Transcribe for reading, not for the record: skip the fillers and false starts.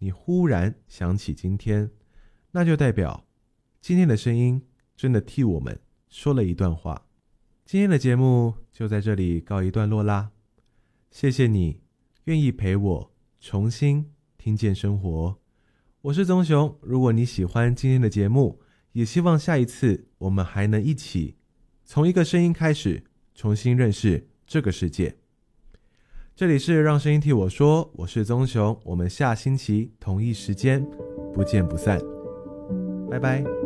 你忽然想起今天，那就代表今天的声音真的替我们说了一段话。今天的节目就在这里告一段落啦，谢谢你愿意陪我重新听见生活。我是宗雄，如果你喜欢今天的节目，也希望下一次我们还能一起从一个声音开始，重新认识这个世界。这里是让声音替我说，我是宗雄，我们下星期同一时间不见不散，拜拜。